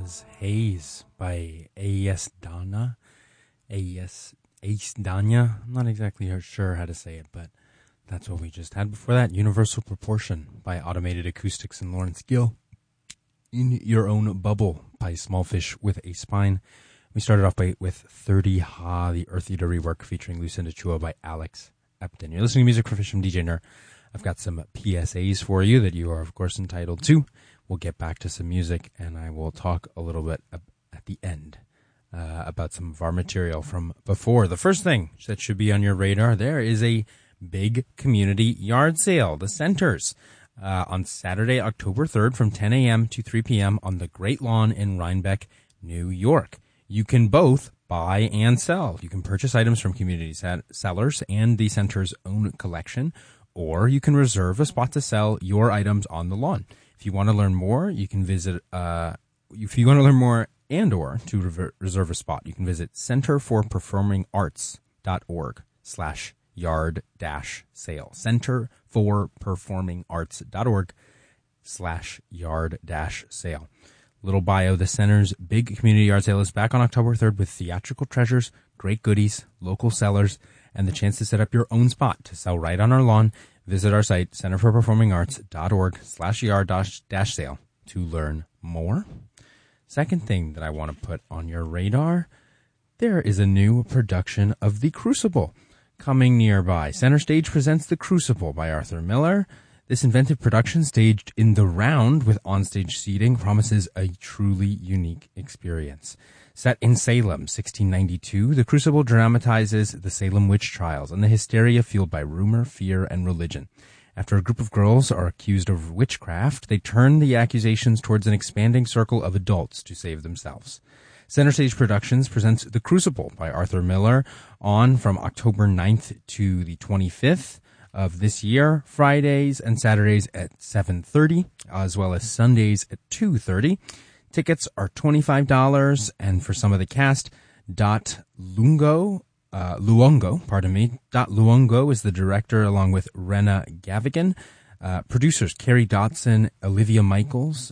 was Haze by A.S. Dana. A.S. Dana. I'm not exactly sure how to say it, but that's what we just had. Before that, Universal Proportion by Automated Acoustics and Lawrence Gill. In Your Own Bubble by Smallfish with a Spine. We started off with 30 Ha, the Earth Eater rework featuring Lucinda Chua by Alex Epton. You're listening to Music for Fish from DJ Ner. I've got some PSAs for you that you are, of course, entitled to. We'll get back to some music, and I will talk a little bit at the end about some of our material from before. The first thing that should be on your radar, there is a big community yard sale, the Centers, on Saturday, October 3rd from 10 a.m. to 3 p.m. on the Great Lawn in Rhinebeck, New York. You can both buy and sell. You can purchase items from community sellers and the Center's own collection, or you can reserve a spot to sell your items on the lawn. If you want to learn more, you can visit, if you want to learn more and or to reserve a spot, you can visit centerforperformingarts.org/yard-sale. centerforperformingarts.org/yard-sale. Little bio, the Center's big community yard sale is back on October 3rd with theatrical treasures, great goodies, local sellers, and the chance to set up your own spot to sell right on our lawn. Visit our site, centerforperformingarts.org/yard-sale to learn more. Second thing that I want to put on your radar, there is a new production of The Crucible coming nearby. Center Stage presents The Crucible by Arthur Miller. This inventive production, staged in the round with onstage seating, promises a truly unique experience. Set in Salem, 1692, The Crucible dramatizes the Salem witch trials and the hysteria fueled by rumor, fear, and religion. After a group of girls are accused of witchcraft, they turn the accusations towards an expanding circle of adults to save themselves. Center Stage Productions presents The Crucible by Arthur Miller on from October 9th to the 25th of this year, Fridays and Saturdays at 7:30, as well as Sundays at 2:30. Tickets are $25, and for some of the cast, Luongo is the director, along with Rena Gavigan. Producers Carrie Dotson, Olivia Michaels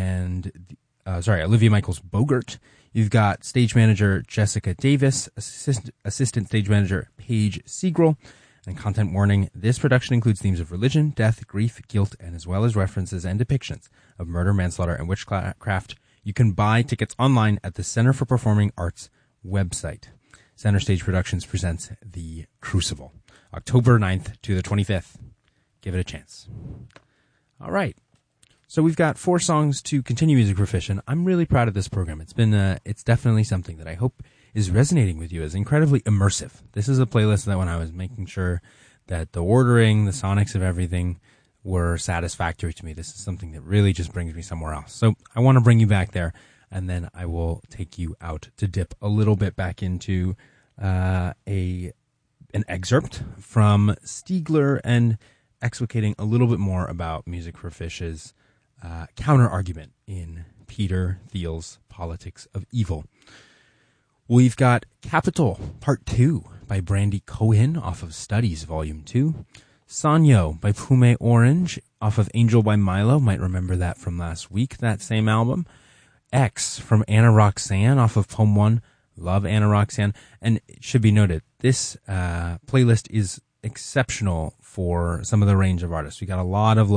Bogert. You've got stage manager Jessica Davis, assistant stage manager Paige Segrel. And content warning, this production includes themes of religion, death, grief, guilt, and as well as references and depictions of murder, manslaughter, and witchcraft. You can buy tickets online at the Center for Performing Arts website. Center Stage Productions presents The Crucible, October 9th to the 25th. Give it a chance. All right. So we've got 4 songs to continue Music for Fish, and I'm really proud of this program. It's definitely something that I hope is resonating with you as incredibly immersive. This is a playlist that when I was making sure that the ordering, the sonics of everything were satisfactory to me, this is something that really just brings me somewhere else. So I want to bring you back there, and then I will take you out to dip a little bit back into an excerpt from Stiegler and explicating a little bit more about Music for Fish's counter-argument in Peter Thiel's Politics of Evil. We've got Capital Part 2 by Brandy Cohen off of Studies Volume 2. Sanyo by Pume Orange off of Angel by Milo. Might remember that from last week, that same album. X from Anna Roxanne off of Poem 1. Love Anna Roxanne. And it should be noted, this playlist is exceptional for some of the range of artists. We got a lot of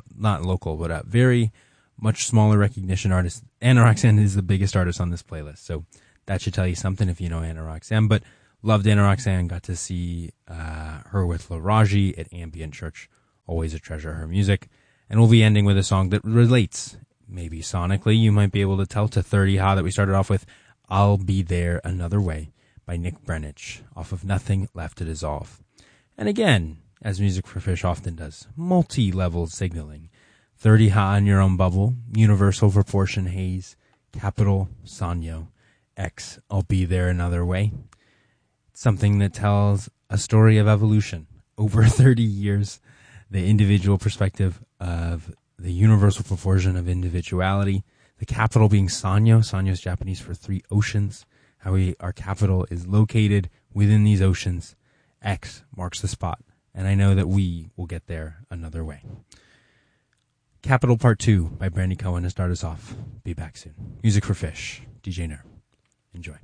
very much smaller recognition artists. Anna Roxanne is the biggest artist on this playlist, so that should tell you something if you know Anna Roxanne. But loved Anna Roxanne, got to see her with Laraji at Ambient Church. Always a treasure, her music. And we'll be ending with a song that relates, maybe sonically, you might be able to tell, to 30 Ha that we started off with, I'll Be There Another Way by Nick Brenich off of Nothing Left to Dissolve. And again, as Music for Fish often does, multi-level signaling. 30 Ha in Your Own Bubble, Universal Proportion Haze, Capital Sanyo, X, I'll Be There Another Way. It's something that tells a story of evolution over 30 years, the individual perspective of the universal proportion of individuality, the capital being Sanyo. Sanyo is Japanese for 3 oceans, how our capital is located within these oceans. X marks the spot, and I know that we will get there another way. Capital Part 2 by Brandy Cohen to start us off. Be back soon. Music for Fish. DJ Ner. Enjoy.